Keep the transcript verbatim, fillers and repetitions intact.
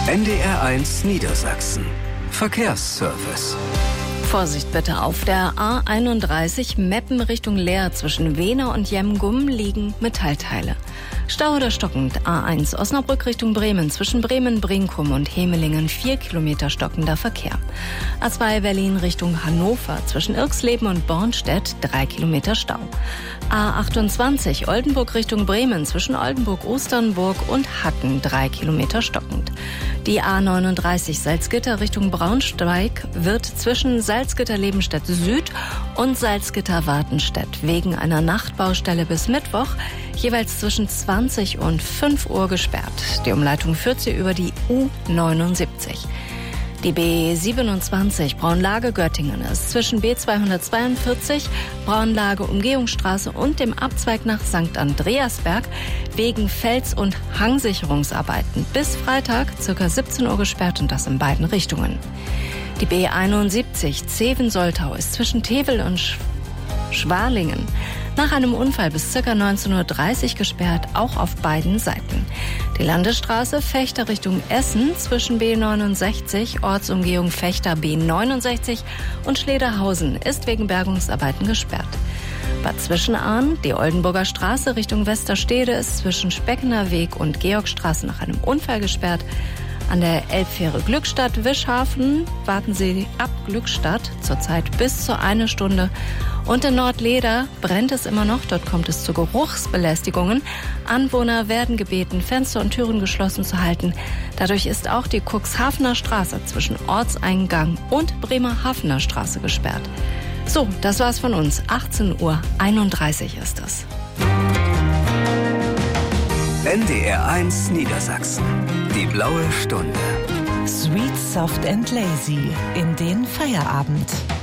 N D R eins Niedersachsen. Verkehrsservice. Vorsicht bitte, auf der A einunddreißig Meppen Richtung Leer zwischen Wehner und Jemgum liegen Metallteile. Stau oder stockend A eins Osnabrück Richtung Bremen zwischen Bremen, Brinkum und Hemelingen vier Kilometer stockender Verkehr. A zwei Berlin Richtung Hannover zwischen Irxleben und Bornstedt drei Kilometer Stau. A achtundzwanzig Oldenburg Richtung Bremen zwischen Oldenburg, Osternburg und Hatten drei Kilometer stockend. Die A neununddreißig Salzgitter Richtung Braunschweig wird zwischen Salzgitter-Lebenstedt Süd und Salzgitter-Wartenstedt wegen einer Nachtbaustelle bis Mittwoch jeweils zwischen zwanzig und fünf Uhr gesperrt. Die Umleitung führt sie über die U neunundsiebzig. Die B siebenundzwanzig Braunlage-Göttingen ist zwischen B zweihundertzweiundvierzig Braunlage Umgehungsstraße und dem Abzweig nach Sankt Andreasberg wegen Fels- und Hangsicherungsarbeiten bis Freitag ca. siebzehn Uhr gesperrt und das in beiden Richtungen. Die B einundsiebzig Zeven-Soltau ist zwischen Tevel und Sch- Schwalingen nach einem Unfall bis ca. neunzehn Uhr dreißig gesperrt, auch auf beiden Seiten. Die Landesstraße Fechter Richtung Essen zwischen B neunundsechzig, Ortsumgehung Fechter B neunundsechzig und Schlederhausen ist wegen Bergungsarbeiten gesperrt. Bad Zwischenahn, die Oldenburger Straße Richtung Westerstede ist zwischen Speckener Weg und Georgstraße nach einem Unfall gesperrt. An der Elbfähre Glückstadt-Wischhafen warten Sie ab Glückstadt zurzeit bis zu eine Stunde. Und in Nordleder brennt es immer noch, dort kommt es zu Geruchsbelästigungen. Anwohner werden gebeten, Fenster und Türen geschlossen zu halten. Dadurch ist auch die Cuxhavener Straße zwischen Ortseingang und Bremerhavener Straße gesperrt. So, das war's von uns. achtzehn Uhr einunddreißig ist es. N D R eins Niedersachsen. Die blaue Stunde. Sweet, soft and lazy in den Feierabend.